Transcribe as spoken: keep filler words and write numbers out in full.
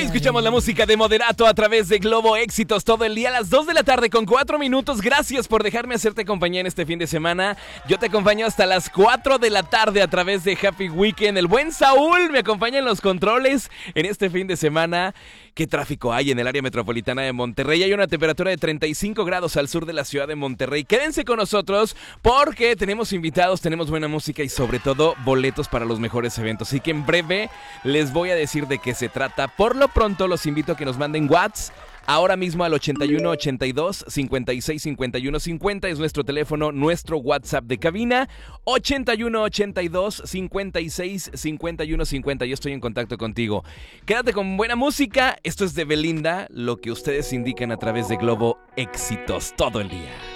Escuchamos la música de Moderato a través de Globo Éxitos todo el día a las dos de la tarde con cuatro minutos. Gracias por dejarme hacerte compañía en este fin de semana. Yo te acompaño hasta las cuatro de la tarde a través de Happy Weekend. El buen Saúl me acompaña en los controles en este fin de semana. ¿Qué tráfico hay en el área metropolitana de Monterrey? Hay una temperatura de treinta y cinco grados al sur de la ciudad de Monterrey. Quédense con nosotros porque tenemos invitados, tenemos buena música y sobre todo boletos para los mejores eventos. Así que en breve les voy a decir de qué se trata. Por lo pronto los invito a que nos manden WhatsApp. Ahora mismo al ochenta y uno ochenta y dos cincuenta y seis cincuenta y uno cincuenta es nuestro teléfono, nuestro WhatsApp de cabina. ochenta y uno ochenta y dos cincuenta y seis cincuenta y uno cincuenta. Yo estoy en contacto contigo. Quédate con buena música. Esto es de Belinda, lo que ustedes indican a través de Globo Éxitos todo el día.